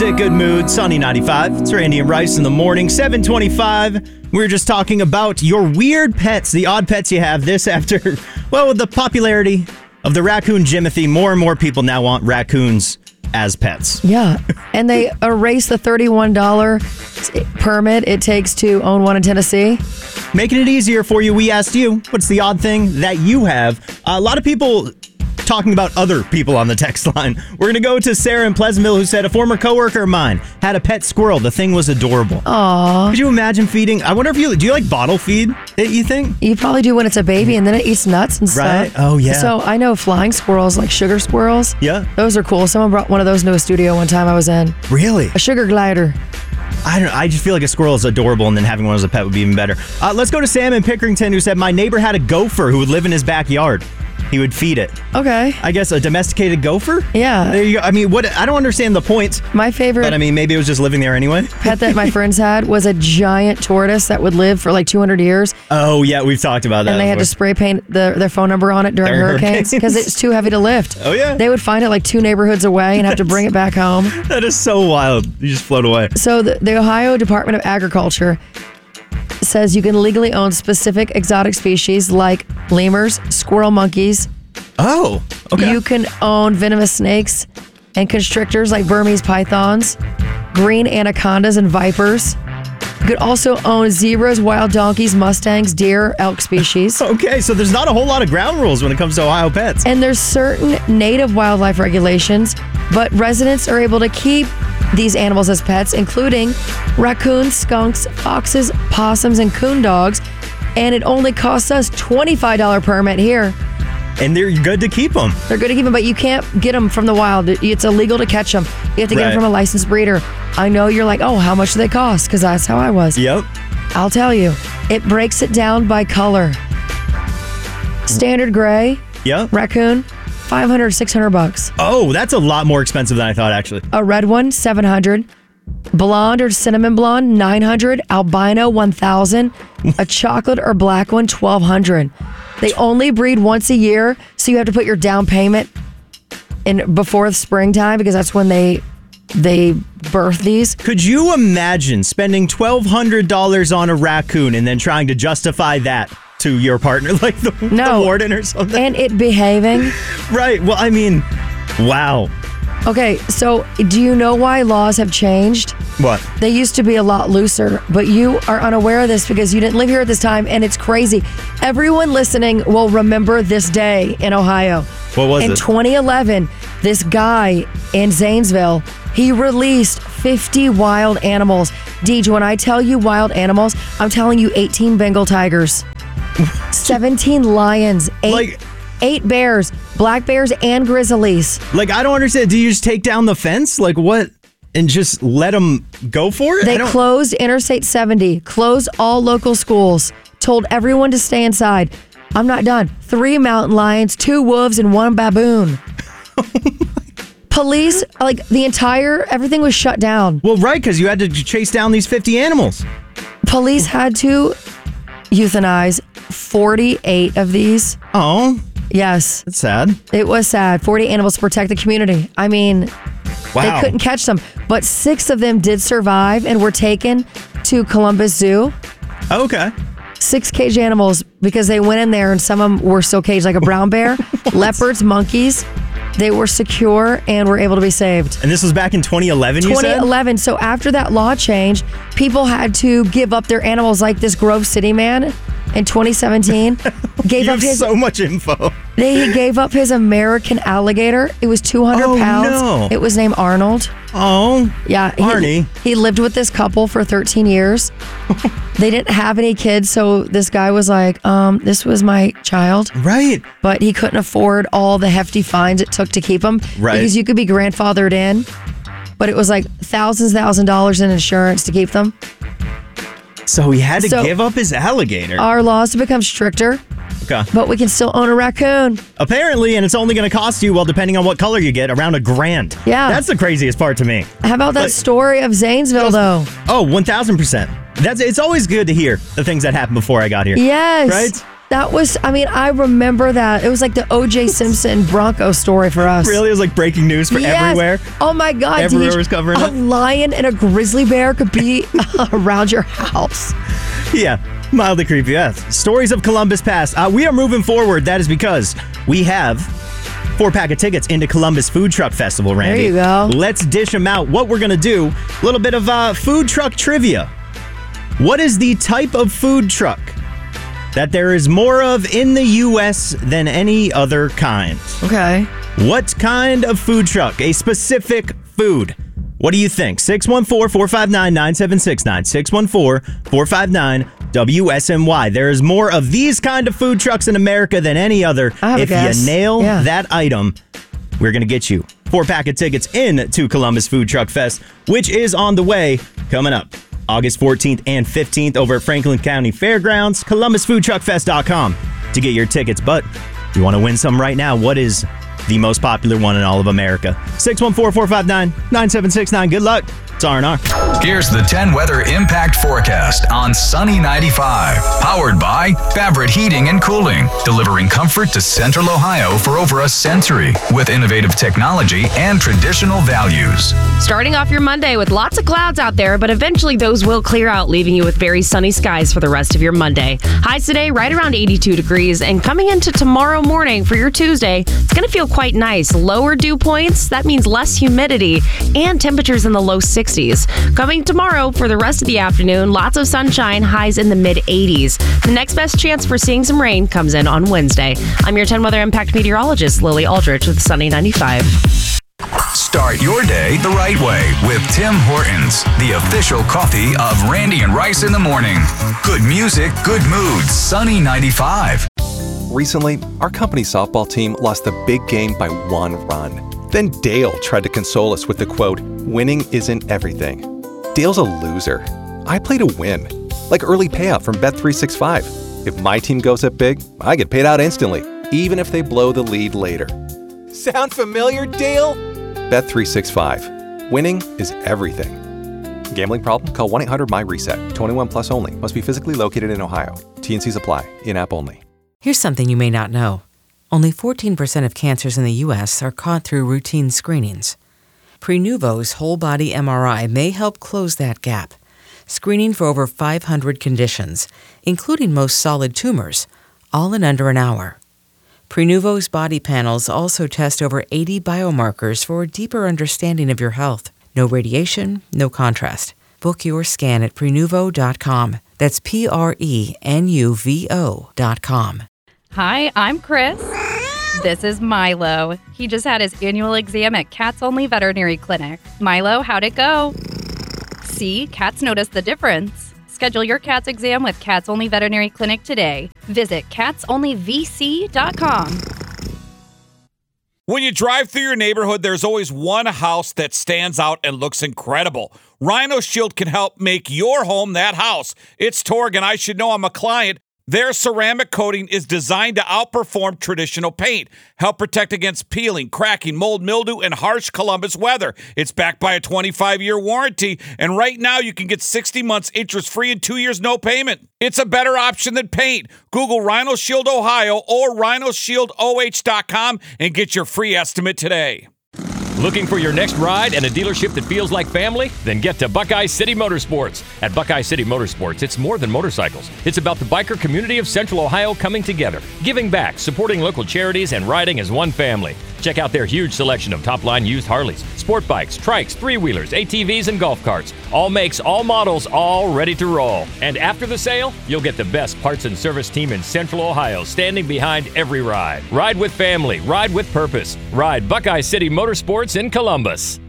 music, good mood, Sunny 95. It's Randy and Rice in the morning, 7:25. We were just talking about your weird pets, the odd pets you have. This after, well, with the popularity of the raccoon Jimothy, more and more people now want raccoons as pets. Yeah, and they erase the $31 permit it takes to own one in Tennessee. Making it easier for you, we asked you, what's the odd thing that you have? A lot of people talking about other people on the text line. We're going to go to Sarah in Pleasantville, who said, a former coworker of mine had a pet squirrel. The thing was adorable. Aww. Could you imagine feeding? I wonder if do you like bottle feed it, you think? You probably do when it's a baby and then it eats nuts and stuff. Right? Oh, yeah. So I know flying squirrels, like sugar squirrels. Yeah. Those are cool. Someone brought one of those into a studio one time I was in. Really? A sugar glider. I don't know. I just feel like a squirrel is adorable, and then having one as a pet would be even better. Let's go to Sam in Pickerington, who said, my neighbor had a gopher who would live in his backyard. He would feed it. Okay. I guess a domesticated gopher? Yeah. There you go. I mean, what? I don't understand the point. My favorite But I mean, maybe it was just living there anyway. pet that my friends had was a giant tortoise that would live for like 200 years. Oh, yeah. We've talked about that. And they had to spray paint their phone number on it during hurricanes because it's too heavy to lift. Oh, yeah. They would find it like 2 neighborhoods away and have to bring it back home. That is so wild. You just float away. So the Ohio Department of Agriculture says you can legally own specific exotic species like lemurs, squirrel monkeys. Oh, okay. You can own venomous snakes and constrictors like Burmese pythons, green anacondas and vipers. You could also own zebras, wild donkeys, mustangs, deer, elk species. Okay, so there's not a whole lot of ground rules when it comes to Ohio pets. And there's certain native wildlife regulations, but residents are able to keep these animals as pets, including raccoons, skunks, foxes, possums, and coon dogs. And it only costs us $25 permit here. And they're good to keep them. They're good to keep them, but you can't get them from the wild. It's illegal to catch them. You have to get them from a licensed breeder. I know you're like, oh, how much do they cost? Because that's how I was. Yep. I'll tell you. It breaks it down by color. Standard gray. Yep. Raccoon, $500, $600. Oh, that's a lot more expensive than I thought, actually. A red one, $700. Blonde or cinnamon blonde, $900. Albino, $1,000. A chocolate or black one, $1,200. They only breed once a year, so you have to put your down payment in before springtime because that's when they birth these. Could you imagine spending $1,200 on a raccoon and then trying to justify that to your partner, like the warden or something? And it behaving. Right. Well, I mean, wow. Okay, so do you know why laws have changed? What? They used to be a lot looser, but you are unaware of this because you didn't live here at this time, and it's crazy. Everyone listening will remember this day in Ohio. What was it? In 2011, this guy in Zanesville, he released 50 wild animals. Deej, when I tell you wild animals, I'm telling you 18 Bengal tigers, 17 lions, 8 bears, black bears, and grizzlies. Like, I don't understand. Do you just take down the fence? Like, what? And just let them go for it? They closed Interstate 70, closed all local schools, told everyone to stay inside. I'm not done. 3 mountain lions, 2 wolves, and 1 baboon. Police, like everything was shut down. Well, right, because you had to chase down these 50 animals. Police had to euthanize 48 of these. Oh. Yes. That's sad. It was sad. 40 animals to protect the community. I mean, wow. They couldn't catch them, but 6 of them did survive and were taken to Columbus Zoo. Okay. 6 caged animals because they went in there and some of them were still caged, like a brown bear, leopards, monkeys. They were secure and were able to be saved. And this was back in 2011, you said? 2011. So after that law changed, people had to give up their animals, like this Grove City man in 2017. You have so much info. He gave up his American alligator. It was 200 pounds. No. It was named Arnold. Oh, yeah. Arnie. He lived with this couple for 13 years. They didn't have any kids, so this guy was like, this was my child. Right. But he couldn't afford all the hefty fines it took to keep him. Right. Because you could be grandfathered in, but it was like $1,000s in insurance to keep them. So he had to give up his alligator. Our laws to become stricter. Okay. But we can still own a raccoon. Apparently, and it's only going to cost you, well, depending on what color you get, around $1,000. Yeah. That's the craziest part to me. How about that story of Zanesville, though? Oh, 1,000%. It's always good to hear the things that happened before I got here. Yes. Right? That was, I remember that. It was like the O.J. Simpson Bronco story for us. Really? It was like breaking news for everywhere? Oh my God. Everywhere was covering it? A lion and a grizzly bear could be around your house. Yeah, mildly creepy. Yeah. Stories of Columbus past. We are moving forward. That is because we have 4-pack of tickets into Columbus Food Truck Festival, Randy. There you go. Let's dish them out. What we're going to do, a little bit of food truck trivia. What is the type of food truck that there is more of in the U.S. than any other kind? Okay. What kind of food truck? A specific food. What do you think? 614-459-9769. 614-459-WSNY. There is more of these kind of food trucks in America than any other. I have a If guess. you nail Yeah. that item, we're going to get you 4-pack of tickets in to Columbus Food Truck Fest, which is on the way coming up August 14th and 15th over at Franklin County Fairgrounds. ColumbusFoodTruckFest.com to get your tickets. But if you want to win some right now, what is the most popular one in all of America? 614-459-9769. Good luck. It's R&R. Here's the 10 weather impact forecast on Sunny 95. Powered by Favorite Heating and Cooling, delivering comfort to Central Ohio for over a century with innovative technology and traditional values. Starting off your Monday with lots of clouds out there, but eventually those will clear out, leaving you with very sunny skies for the rest of your Monday. Highs today right around 82 degrees, and coming into tomorrow morning for your Tuesday, it's going to feel quite nice. Lower dew points, that means less humidity, and temperatures in the low 60s. Coming tomorrow for the rest of the afternoon, lots of sunshine, highs in the mid-80s. The next best chance for seeing some rain comes in on Wednesday. I'm your 10 Weather Impact meteorologist, Lily Aldrich with Sunny 95. Start your day the right way with Tim Hortons, the official coffee of Randy and Rice in the morning. Good music, good moods, Sunny 95. Recently, our company softball team lost the big game by 1 run. Then Dale tried to console us with the quote, "Winning isn't everything." Dale's a loser. I play to win, like early payout from Bet365. If my team goes up big, I get paid out instantly, even if they blow the lead later. Sound familiar, Dale? Bet365. Winning is everything. Gambling problem? Call 1-800-MY-RESET. 21 plus only. Must be physically located in Ohio. T&Cs apply. In-app only. Here's something you may not know. Only 14% of cancers in the U.S. are caught through routine screenings. Prenuvo's whole-body MRI may help close that gap, screening for over 500 conditions, including most solid tumors, all in under an hour. Prenuvo's body panels also test over 80 biomarkers for a deeper understanding of your health. No radiation, no contrast. Book your scan at Prenuvo.com. That's Prenuvo.com. Hi, I'm Chris. This is Milo. He just had his annual exam at Cats Only Veterinary Clinic. Milo, how'd it go? See, cats notice the difference. Schedule your cat's exam with Cats Only Veterinary Clinic today. Visit catsonlyvc.com. When you drive through your neighborhood, there's always one house that stands out and looks incredible. Rhino Shield can help make your home that house. It's Torg, and I should know I'm a client. Their ceramic coating is designed to outperform traditional paint, help protect against peeling, cracking, mold, mildew, and harsh Columbus weather. It's backed by a 25-year warranty, and right now you can get 60 months interest-free and 2 years no payment. It's a better option than paint. Google Rhino Shield Ohio or rhinoshieldOH.com and get your free estimate today. Looking for your next ride and a dealership that feels like family? Then get to Buckeye City Motorsports. At Buckeye City Motorsports, it's more than motorcycles. It's about the biker community of Central Ohio coming together, giving back, supporting local charities, and riding as one family. Check out their huge selection of top-line used Harleys, sport bikes, trikes, three-wheelers, ATVs, and golf carts. All makes, all models, all ready to roll. And after the sale, you'll get the best parts and service team in Central Ohio standing behind every ride. Ride with family. Ride with purpose. Ride Buckeye City Motorsports in Columbus.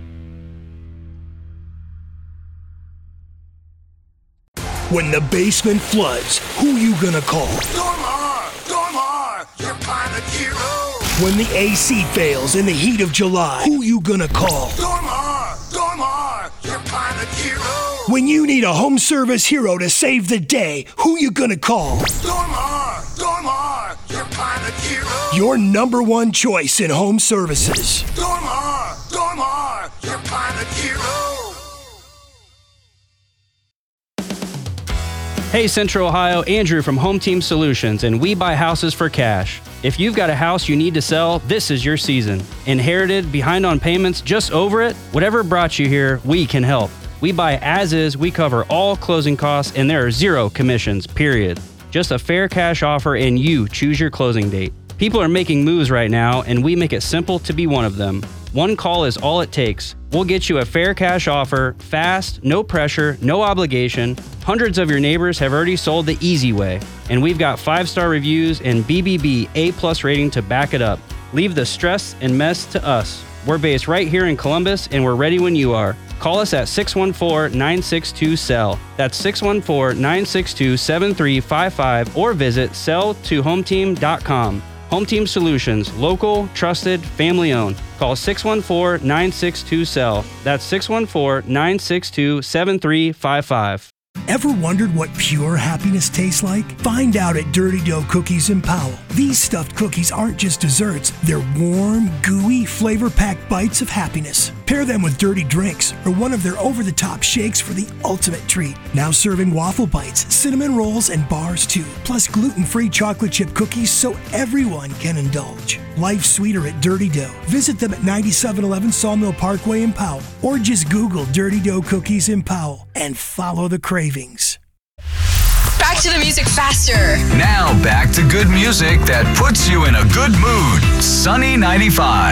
When the basement floods, who you gonna call? Stormar, your pilot hero. When the AC fails in the heat of July, who you gonna call? Stormar, your pilot hero. When you need a home service hero to save the day, who you gonna call? Stormar, your pilot hero. Your number one choice in home services. Stormar, your pilot hero. Hey Central Ohio, Andrew from Home Team Solutions, and we buy houses for cash. If you've got a house you need to sell, this is your season. Inherited, behind on payments, just over it? Whatever brought you here, we can help. We buy as is, we cover all closing costs, and there are 0 commissions, period. Just a fair cash offer and you choose your closing date. People are making moves right now, and we make it simple to be one of them. One call is all it takes. We'll get you a fair cash offer, fast, no pressure, no obligation. Hundreds of your neighbors have already sold the easy way, and we've got 5-star reviews and BBB A+ rating to back it up. Leave the stress and mess to us. We're based right here in Columbus, and we're ready when you are. Call us at 614-962-SELL. That's 614-962-7355 or visit selltohometeam.com. Home Team Solutions, local, trusted, family owned. Call 614-962-SELL. That's 614-962-7355. Ever wondered what pure happiness tastes like? Find out at Dirty Dough Cookies in Powell. These stuffed cookies aren't just desserts. They're warm, gooey, flavor-packed bites of happiness. Pair them with dirty drinks or one of their over-the-top shakes for the ultimate treat. Now serving waffle bites, cinnamon rolls, and bars too. Plus gluten-free chocolate chip cookies so everyone can indulge. Life's sweeter at Dirty Dough. Visit them at 9711 Sawmill Parkway in Powell or just Google Dirty Dough Cookies in Powell and follow the cravings. Back to the music faster. Now back to good music that puts you in a good mood. Sunny 95.